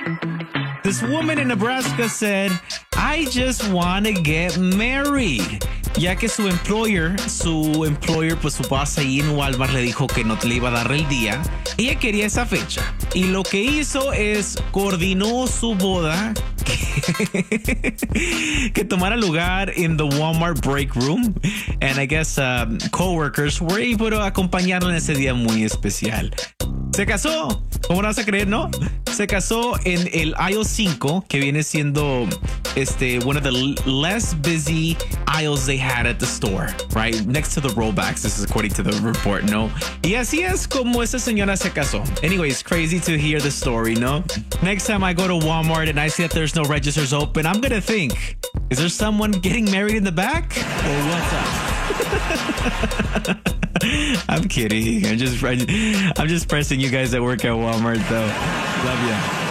This woman in Nebraska said, I just want to get married. Ya que su employer, pues su boss ahí en Walmart le dijo que no le iba a dar el día. Ella quería esa fecha. Y lo que hizo es coordinó su boda que tomara lugar en the Walmart break room. And I guess coworkers were able to acompañarla en ese día muy especial. Se casó, ¿cómo no vas a creer, no? Se casó en el aisle 5, que viene siendo one of the less busy aisles they had at the store, right? Next to the rollbacks, this is according to the report, no? Y así es como esa señora se casó. Anyways, crazy to hear the story, no? Next time I go to Walmart and I see that there's no registers open, I'm gonna think, is there someone getting married in the back? Or what's up? I'm kidding. I'm just pressing you guys that work at Walmart, though. Love ya.